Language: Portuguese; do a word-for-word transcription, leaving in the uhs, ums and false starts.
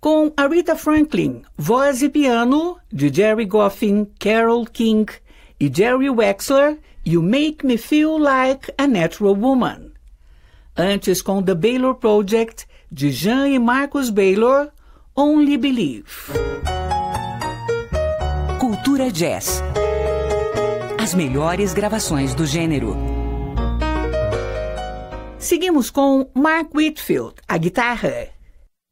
com Aretha Franklin, voz e piano, de Jerry Goffin, Carole King e Jerry Wexler, You Make Me Feel Like a Natural Woman. Antes, com The Baylor Project, de Jean e Marcus Baylor, Only Believe. Cultura Jazz. As melhores gravações do gênero. Seguimos com Mark Whitfield, a guitarra.